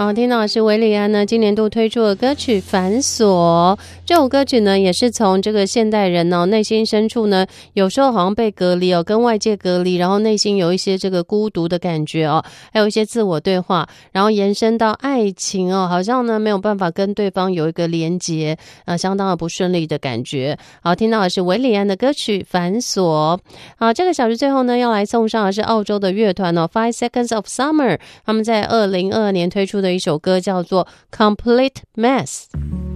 好，听到的是韦礼安呢今年度推出的歌曲《反锁》。这首歌曲呢也是从这个现代人哦内心深处呢有时候好像被隔离哦，跟外界隔离，然后内心有一些这个孤独的感觉哦，还有一些自我对话，然后延伸到爱情哦，好像呢没有办法跟对方有一个连结，相当的不顺利的感觉。好，听到的是韦礼安的歌曲《反锁》。好，这个小时最后呢要来送上的是澳洲的乐团哦 Five Seconds of Summer， 他们在2022年推出的一首歌叫做 Complete Mess。